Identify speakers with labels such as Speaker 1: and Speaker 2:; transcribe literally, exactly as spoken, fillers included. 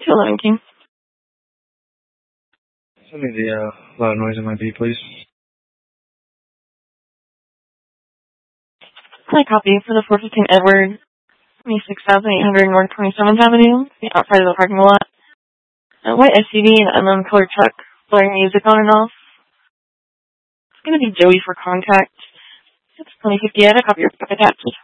Speaker 1: two eleven King.
Speaker 2: Send me the uh, loud noise in my B, please.
Speaker 1: My copy for the four fifteen Edward, twenty-six thousand eight hundred North twenty-seventh Avenue, the outside of the parking lot. A white S U V and an unknown colored truck, blaring music on and off. It's going to be Joey for contact. It's twenty fifty. I had a copy of attached.